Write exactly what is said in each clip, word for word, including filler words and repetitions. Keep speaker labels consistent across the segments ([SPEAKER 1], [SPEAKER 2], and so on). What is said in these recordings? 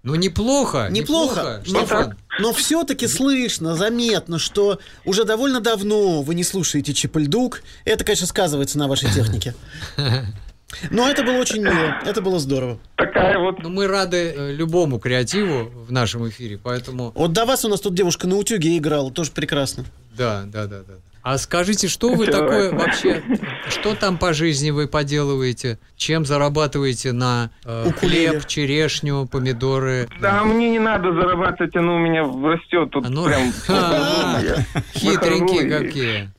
[SPEAKER 1] Ну, неплохо.
[SPEAKER 2] Неплохо,
[SPEAKER 1] неплохо
[SPEAKER 2] но, но все-таки слышно, заметно, что уже довольно давно вы не слушаете Чипульдук. Это, конечно, сказывается на вашей технике. Но это было очень мило, это было здорово.
[SPEAKER 3] Такая вот...
[SPEAKER 1] Ну, мы рады любому креативу в нашем эфире, поэтому...
[SPEAKER 2] Вот до вас у нас тут девушка на утюге играла, тоже прекрасно.
[SPEAKER 1] Да, да, да, да. А скажите, что вы такое вообще, что там по жизни вы поделываете? Чем зарабатываете на э, хлеб, черешню, помидоры?
[SPEAKER 3] Да, мне не надо зарабатывать, оно у меня растет тут
[SPEAKER 1] оно...
[SPEAKER 3] прям...
[SPEAKER 1] Хитренькие какие.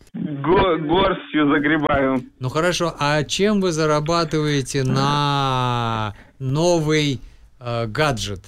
[SPEAKER 3] Горстью загребаю.
[SPEAKER 1] Ну хорошо, а чем вы зарабатываете на новый э, гаджет?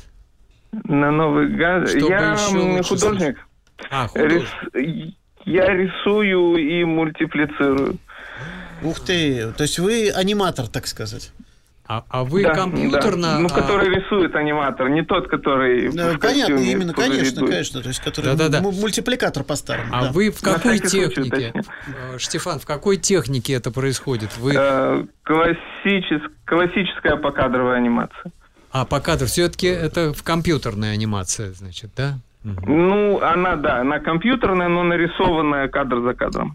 [SPEAKER 3] На новый гаджет?
[SPEAKER 1] Чтобы
[SPEAKER 3] я
[SPEAKER 1] еще
[SPEAKER 3] художник.
[SPEAKER 1] А, художник.
[SPEAKER 3] Рис... Я рисую и мультиплицирую.
[SPEAKER 2] Ух ты, то есть вы аниматор, так сказать.
[SPEAKER 1] А, а вы
[SPEAKER 3] да,
[SPEAKER 1] компьютерно...
[SPEAKER 3] Да. Ну,
[SPEAKER 1] а...
[SPEAKER 3] который рисует аниматор, не тот, который...
[SPEAKER 2] Да, понятно, именно, конечно, конечно. То есть, который
[SPEAKER 1] да, да, да.
[SPEAKER 2] мультипликатор по-старому.
[SPEAKER 1] А
[SPEAKER 2] да.
[SPEAKER 1] вы в какой технике?
[SPEAKER 3] Случай,
[SPEAKER 1] Штефан, в какой технике это происходит? Вы...
[SPEAKER 3] Э, классичес... Классическая покадровая анимация.
[SPEAKER 1] А, покадр. Все-таки это в компьютерная анимация, значит, да? Угу.
[SPEAKER 3] Ну, она, да, она компьютерная, но нарисованная кадр за кадром.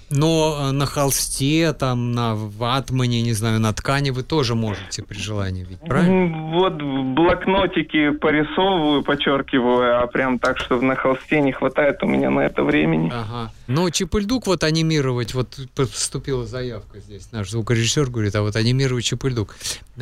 [SPEAKER 1] Но на холсте, там, на ватмане, не знаю, на ткани вы тоже можете при желании, ведь правильно?
[SPEAKER 3] Вот в блокнотике порисовываю, подчеркиваю, а прям так, что на холсте не хватает у меня на это времени.
[SPEAKER 1] Ага. Ну, Чипульдук вот анимировать, вот поступила заявка здесь, наш звукорежиссер говорит, а вот анимировать Чипульдук.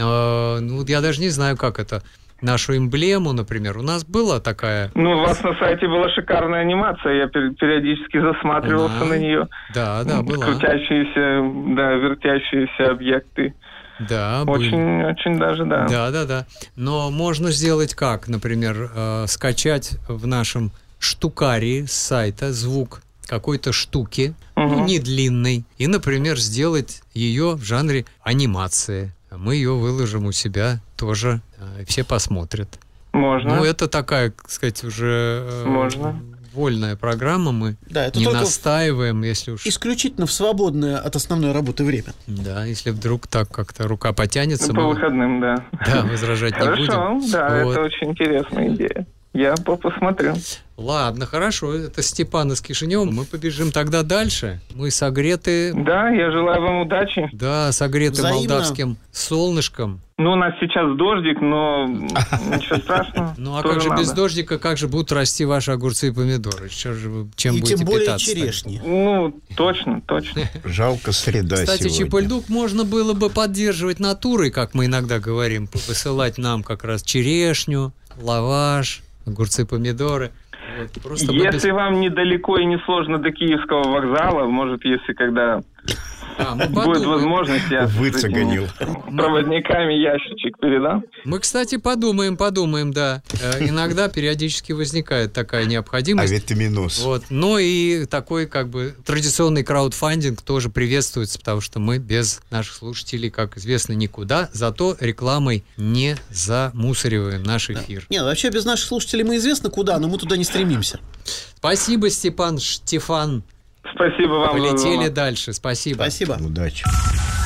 [SPEAKER 1] А, ну, я даже не знаю, как это... Нашу эмблему, например, у нас была такая...
[SPEAKER 3] Ну, у вас на сайте была шикарная анимация, я периодически засматривался
[SPEAKER 1] а,
[SPEAKER 3] на нее.
[SPEAKER 1] Да, да, была.
[SPEAKER 3] Крутящиеся, да, вертящиеся объекты.
[SPEAKER 1] Да,
[SPEAKER 3] очень,
[SPEAKER 1] были.
[SPEAKER 3] Очень даже, да.
[SPEAKER 1] Да, да, да. Но можно сделать как? Например, э, скачать в нашем штукарии с сайта звук какой-то штуки, угу. ну, не длинной, и, например, сделать ее в жанре анимации. Мы ее выложим у себя тоже, э, все посмотрят.
[SPEAKER 3] Можно.
[SPEAKER 1] Ну, это такая, так сказать, уже э,
[SPEAKER 3] Можно.
[SPEAKER 1] вольная программа, мы
[SPEAKER 2] да, это
[SPEAKER 1] не настаиваем, если уж...
[SPEAKER 2] Исключительно в свободное от основной работы время.
[SPEAKER 1] Да, если вдруг так как-то рука потянется...
[SPEAKER 3] Ну, по
[SPEAKER 1] мы...
[SPEAKER 3] выходным, да.
[SPEAKER 1] Да, возражать не будем.
[SPEAKER 3] Хорошо, да,
[SPEAKER 1] вот.
[SPEAKER 3] Это очень интересная идея. Я посмотрю.
[SPEAKER 1] Ладно, хорошо. Это Степан из Кишинева. Мы побежим тогда дальше. Мы согреты...
[SPEAKER 3] Да, я желаю вам удачи.
[SPEAKER 1] Да, согреты
[SPEAKER 2] взаимно.
[SPEAKER 1] Молдавским солнышком.
[SPEAKER 3] Ну, у нас сейчас дождик, но ничего страшного.
[SPEAKER 1] Ну, а как же без дождика, как же будут расти ваши огурцы и помидоры? Чем будете питаться?
[SPEAKER 2] И тем более черешни.
[SPEAKER 3] Ну, точно, точно.
[SPEAKER 4] Жалко, среда сегодня.
[SPEAKER 1] Кстати, Чипульдук можно было бы поддерживать натурой, как мы иногда говорим, высылать нам как раз черешню, лаваш, огурцы, помидоры. Вот, просто
[SPEAKER 3] если
[SPEAKER 1] без...
[SPEAKER 3] вам недалеко и не сложно до Киевского вокзала, может, если когда
[SPEAKER 1] а,
[SPEAKER 3] будет возможность, я
[SPEAKER 4] выцеганил.
[SPEAKER 3] С проводниками ящичек передам.
[SPEAKER 1] Мы, кстати, подумаем, подумаем, да. Э, иногда периодически возникает такая необходимость.
[SPEAKER 4] А витаминоз.
[SPEAKER 1] Вот. Но и такой, как бы, традиционный краудфандинг тоже приветствуется, потому что мы без наших слушателей, как известно, никуда, зато рекламой не замусориваем наш эфир.
[SPEAKER 2] Да. Нет, вообще без наших слушателей мы известно куда, но мы туда не стремимся.
[SPEAKER 1] Спасибо, Степан, Штефан.
[SPEAKER 3] Спасибо вам.
[SPEAKER 1] Полетели дальше. Спасибо.
[SPEAKER 2] Спасибо.
[SPEAKER 4] Удачи.